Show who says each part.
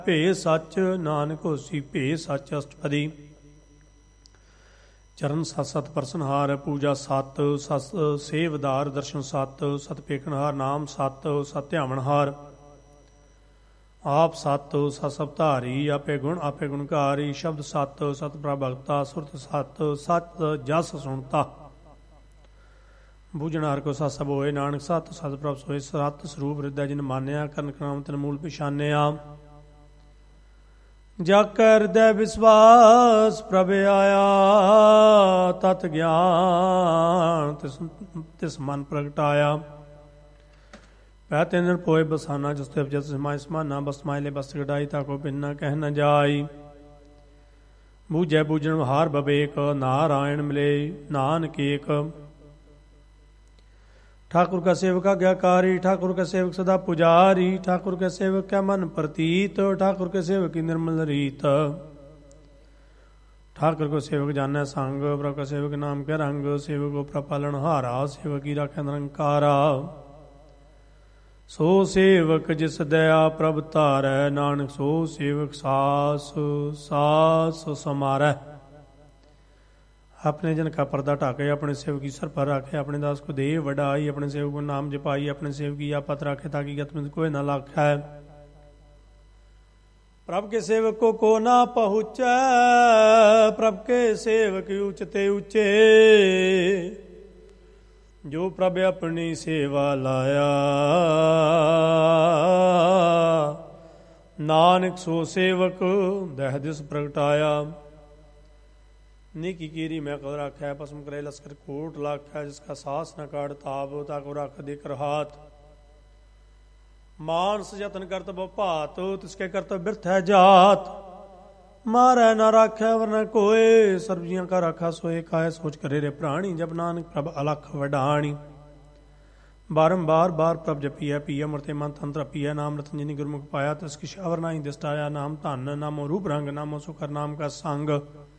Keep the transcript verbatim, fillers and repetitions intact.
Speaker 1: ਭੇ ਸੱਚ ਨਾਨਕ ਹੋਸੀ ਭੇ ਸੱਚ ਅਸ਼ਟਪਦੀ। ਚਰਨ ਸਤ ਸਤ ਪਰਸਨਹਾਰ ਪੂਜਾ ਸਤ ਸਤ ਸੇਵਦਾਰ ਦਰਸ਼ਨ ਸਤ ਸਤ ਪੇਖਣਹਾਰ ਨਾਮ ਸਤ ਸਤ ਧਿਆਵਣਹਾਰ ਆਪ ਸਤ ਸਤ ਸਬਧਾਰੀ ਆਪੇ ਗੁਣ ਆਪੇ ਗੁਣਕਾਰੀ ਸ਼ਬਦ ਸਤ ਸਤ ਪ੍ਰਭਗਤਾ ਸੁਰਤ ਸਤ ਸਤ ਜਸ ਸੁਣਤਾ ਬੂਝਣਹਾਰ ਕੋ ਸਤ ਸਭ ਹੋਏ ਨਾਨਕ ਸਤ ਸਤ ਪ੍ਰਭ ਸੋਏ ਸਤ ਸਰੂਪ ਹਿਰਦੈ ਜਿਨ ਮਾਨਿਆ ਕਰਨ ਕਰਾਮ ਤਨ ਮੂਲ ਪਛਾਨਿਆ ਜਾ ਕੈ ਹਿਰਦੈ ਵਿਸਵਾਸ ਪ੍ਰਭ ਆਇਆ ਤਤ ਗਿਆਨ ਤਿਸ ਤਿਸ ਮਨ ਪ੍ਰਗਟਾਇਆ ਪੈ ਤਿਨ ਦਿਨ ਪੋਏ ਬਸਾਨਾ ਜਿਸ ਤੇ ਜਸ ਸਮਾਇ ਸਮਾਨਾ ਬਸ ਮਾਇਲੇ ਬਸ ਗਡਾਈ ਤਾ ਕੋ ਬਿਨ ਕਹਿ ਨ ਜਾਈ ਬੂਝੈ ਬੂਝਣ ਹਾਰ ਬਬੇਕ ਨਾਰਾਇਣ ਮਿਲੇ ਨਾਨਕ ਏਕ ठाकुर का सेवक आज्ञाकारी ठाकुर का सेवक सदा पुजारी ठाकुर के सेवक क्या मन प्रतीत ठाकुर के सेवक की निर्मल रीत ठाकुर को सेवक जाने संग प्रभु का सेवक नाम के रंग सेवक को प्रपालन हारा सेवक की राखे निरंकारा सो सेवक जिस दया प्रभ तारै नानक सो सेवक सास सास समारै अपने जन का पर्दा ढाके अपने सेवक की सर पर रखे अपने दास को दे वडाई अपने सेवक को नाम जपाई अपने सेवक की आपत रखे ताकि गत में कोई न लाखे प्रभ के सेवक को को ना पहुँचे प्रभ के सेवक ऊंचते ऊंचे जो प्रभ अपनी सेवा लाया नानक सो सेवक दह दिस प्रगटाया नीकी कीरी मैं कद राखै पसम करे लश्कर कोट लाखै जिसका सास न काढ़ ताब ताको राख दे कर हाथ मानस जतन करत भात तिसके करत बिरथ है जात मारै न राखै वरना कोय सर्वजियां का राखा सोए काहे सोच करे रे प्राणी जब नानक प्रभ अलख वडाणी बारंबार बार प्रभ जपिया पिया मरते मन तंत्र पिया नाम रतन जिनी गुरमुख पाया तिसकी शावर नाही दिष्टाया नाम धन नामो रूप रंग नामो सुखर नाम का संग